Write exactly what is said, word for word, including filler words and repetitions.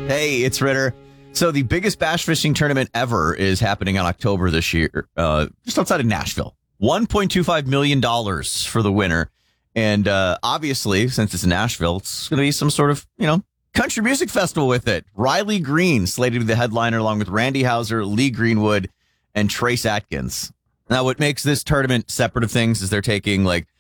Hey, it's Ritter. So the biggest bass fishing tournament ever is happening in October this year, uh, just outside of Nashville. one point two five million dollars for the winner. And uh, obviously, since it's in Nashville, it's going to be some sort of, you know, country music festival with it. Riley Green slated to be the headliner along with Randy Houser, Lee Greenwood, and Trace Atkins. Now, what makes this tournament separate of things is they're taking like